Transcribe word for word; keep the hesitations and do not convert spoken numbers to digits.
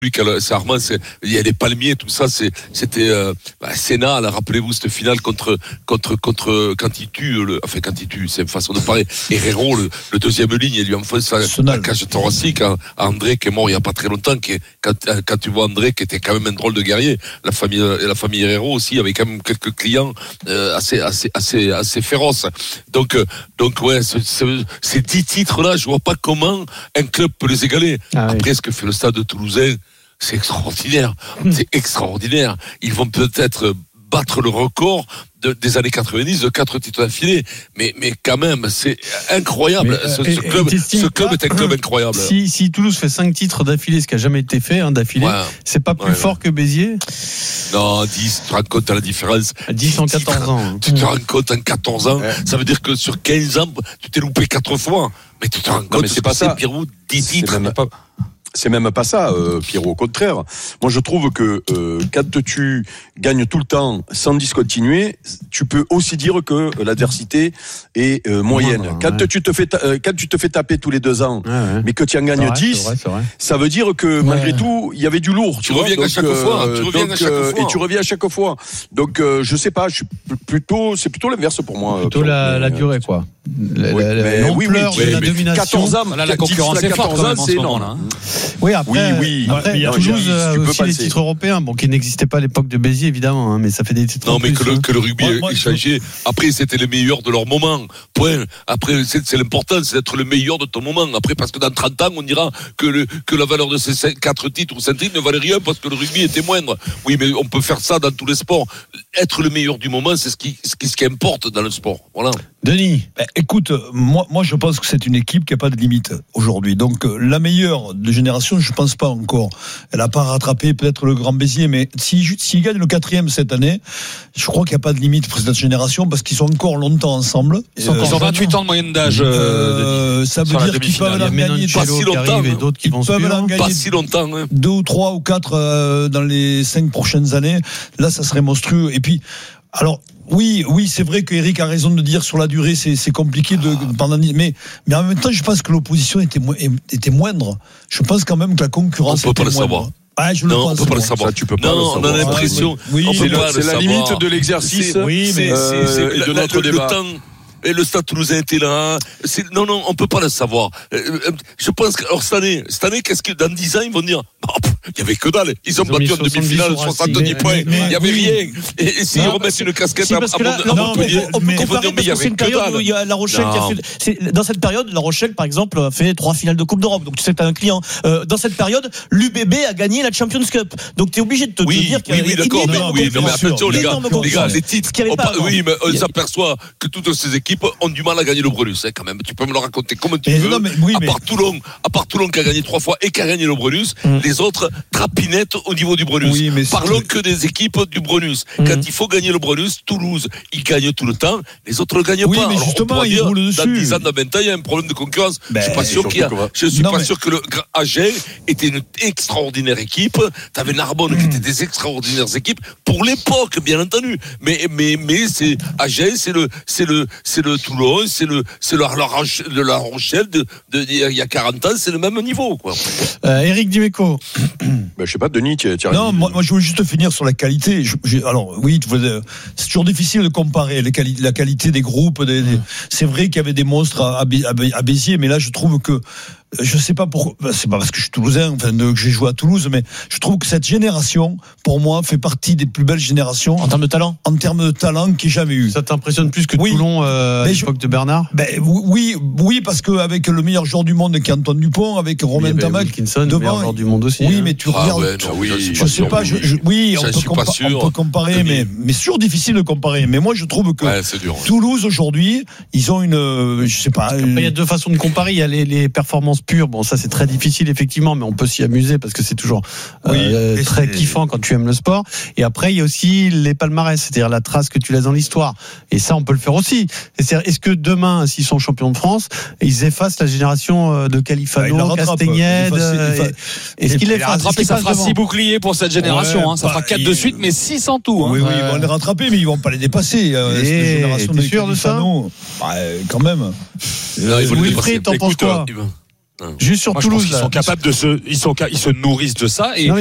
c'est Armand, c'est, il y a les palmiers, tout ça, c'est, c'était, euh, bah, Sénat, là, rappelez-vous cette finale contre, contre, contre, quand il tue, le, enfin, quand il tue, c'est une façon de parler, Herrero, le, le deuxième ligne, il lui enfonce la cage thoracique à, à André, qui est mort il y a pas très longtemps, qui est, quand, quand tu vois André, qui était quand même un drôle de guerrier, la famille, la famille Herrero aussi, avait quand même quelques clients, euh, assez, assez, assez, assez féroces. Donc, euh, donc, ouais, ce, ce, ces dix titres-là, je vois pas comment un club peut les égaler. Ah, après, oui. Ce que fait le Stade Toulousain, c'est extraordinaire, mmh. c'est extraordinaire. Ils vont peut-être battre le record de, des années quatre-vingt-dix de quatre titres d'affilée, mais mais quand même c'est incroyable. Mais, ce, ce, et, club, ce club est un club incroyable. Si, si Toulouse fait cinq titres d'affilée, ce qui a jamais été fait hein, d'affilée, ouais. c'est pas plus ouais, fort ouais. que Béziers. Non, dix, tu te rends compte de la différence. dix en quatorze ans. Tu te rends compte en quatorze ans, ouais. ça veut dire que sur quinze ans, tu t'es loupé quatre fois. Mais tu te rends compte, non, mais c'est pas ça. Pierrot, dix titres. C'est même pas ça, euh, Pierrot. Au contraire, moi je trouve que euh, quand tu gagnes tout le temps sans discontinuer, tu peux aussi dire que l'adversité est euh, moyenne. Ouais, quand ouais. tu te fais ta- euh, quand tu te fais taper tous les deux ans, ouais, ouais. mais que tu en gagnes vrai, dix, c'est vrai, c'est vrai. Ça veut dire que ouais. malgré tout, il y avait du lourd. Tu, tu reviens vois, à chaque donc, fois. Euh, tu reviens donc, à chaque euh, fois. Et tu reviens à chaque fois. Donc euh, je sais pas, je suis plutôt, c'est plutôt l'inverse pour moi. Plutôt la, la durée quoi. La, oui, la, mais l'ampleur oui, oui, de la mais domination. quatorze ans, là, la concurrence est forte quand même en ce moment-là. Oui, après, oui, oui. après non, Toulouse a aussi passer. des titres européens, bon, qui n'existaient pas à l'époque de Béziers évidemment, hein, mais ça fait des titres. Non, mais plus, que, le, hein. que le rugby moi, moi, ait changé. Après, c'était les meilleurs de leur moment. Point. Après, c'est, c'est l'important, c'est d'être le meilleur de ton moment. Après, parce que dans trente ans, on dira que, le, que la valeur de ces quatre titres ou cinq titres ne valait rien parce que le rugby était moindre. Oui, mais on peut faire ça dans tous les sports. Être le meilleur du moment, c'est ce qui, ce qui, ce qui importe dans le sport. Voilà. Denis, bah, écoute, moi, moi, je pense que c'est une équipe qui n'a pas de limite aujourd'hui. Donc, euh, la meilleure de génération, je ne pense pas encore. Elle n'a pas rattrapé peut-être le Grand Béziers, mais s'ils si, si gagnent le quatrième cette année, je crois qu'il n'y a pas de limite pour cette génération parce qu'ils sont encore longtemps ensemble. Ils sont, euh, ils ont vingt-huit ans de moyenne d'âge. Euh, ça veut dire qu'ils peuvent en gagner pas si longtemps. Et d'autres qui ils vont peuvent en gagner pas si longtemps. Hein. Deux ou trois ou quatre euh, dans les cinq prochaines années. Là, ça serait monstrueux. Et puis, alors. Oui, oui, c'est vrai qu'Éric a raison de dire sur la durée, c'est, c'est compliqué de, ah. pendant, mais, mais en même temps, je pense que l'opposition était, mo- était moindre. Je pense quand même que la concurrence on peut était pas moindre. Le savoir. Ah, je non, le on pense. peut pas le savoir. Ça, tu peux pas non, le on a l'impression. Ah, oui, on c'est, peut pas c'est la limite de l'exercice. C'est, oui, mais c'est, c'est, c'est, euh, et de notre le, débat. Le temps, et le Stade Toulousain était là. C'est, non, non, on peut pas le savoir. Je pense que, alors cette année, cette année, qu'est-ce que dans dix ans ils vont dire? Il y avait que dalle. Ils ont battu en demi-finale soixante-dix points. Il y avait rien. Et s'ils remettent une casquette à Montpellier, on peut comparer parce que c'est une période où il y a La Rochelle qui a fait. C'est, dans cette période, La Rochelle, par exemple, a fait trois finales de Coupe d'Europe. Donc tu sais que t'as un client. Euh, dans cette période, l'U B B a gagné la Champions Cup. Donc t'es obligé de te, oui, te dire qu'il y a oui, oui, d'accord, mais, oui, mais attention les gars, les gars, les titres. On pas, oui, mais on s'aperçoit que toutes ces équipes ont du mal à gagner le Brennus, hein, quand même. Tu peux me le raconter comme tu veux. À part Toulon, à part Toulon qui a gagné trois fois et qui a gagné le Brennus, les autres trapinettes au niveau du Brennus. Oui, parlons que des équipes du Brennus. Mmh. Quand il faut gagner le Brennus, Toulouse, ils gagnent tout le temps, les autres ne le gagnent oui, pas. Mais alors, justement, ils roulent dessus. Dans dix ans, dans vingt ans, il y a un problème de concurrence. Ben, je suis pas sûr qu'il y a, je suis non, pas mais... sûr que le Agen était une extraordinaire équipe. T'avais Narbonne mmh. qui était des extraordinaires équipes pour l'époque, bien entendu. Mais, mais, mais c'est Agen, c'est le, c'est le, c'est le Toulon, c'est le, c'est le, la, la Rochelle de, de, de, il y a quarante ans, c'est le même niveau, quoi. Euh, Éric Dimeco. Ben, je sais pas, Denis, tu as Non, moi, moi, je voulais juste finir sur la qualité. Je, je, alors, oui, c'est toujours difficile de comparer les quali- la qualité des groupes. Des, des, c'est vrai qu'il y avait des monstres à, à, à Béziers, mais là, je trouve que je sais pas pourquoi, c'est pas parce que je suis toulousain, enfin, de, que j'ai joué à Toulouse, mais je trouve que cette génération, pour moi, fait partie des plus belles générations. En termes de talent? En termes de talent qu'il n'y ait jamais eu. Ça t'impressionne plus que oui. Toulon, euh, à l'époque je, de Bernard? Ben, oui, oui, parce qu'avec le meilleur joueur du monde qui est Antoine Dupont, avec Romain Tamac, devant. Le meilleur joueur du monde aussi. Oui, hein. mais tu ah regardes. Ouais, non, oui, je, je sais pas, je, je, oui, on peut, compa- on peut comparer, mais, mais c'est toujours difficile de comparer. Mais moi, je trouve que ouais, dur, Toulouse, aujourd'hui, ils ont une, je sais pas. Une... Après, il y a deux façons de comparer. Il y a les, les performances pures. Bon, ça, c'est très difficile, effectivement, mais on peut s'y amuser parce que c'est toujours oui, euh, très c'est... kiffant quand tu aimes le sport. Et après, il y a aussi les palmarès, c'est-à-dire la trace que tu laisses dans l'histoire. Et ça, on peut le faire aussi. C'est-à-dire, est-ce que demain, s'ils sont champions de France, ils effacent la génération de Califano, bah, Castagnède? Est-ce qu'ils les rattrapent? Ça fera six boucliers pour cette génération. Ouais, hein. Ça bah, fera quatre de suite, mais six en tout. Hein. Oui, oui, ouais. Ils vont les rattraper, mais ils vont pas les dépasser. Euh, et cette génération de sûr de ça? Bah, quand même. Là, il faut Wilfried, t'en penses quoi? Juste sur Moi, Toulouse. Je pense qu'ils sont capables de se, ils sont, ils se nourrissent de ça et. Non,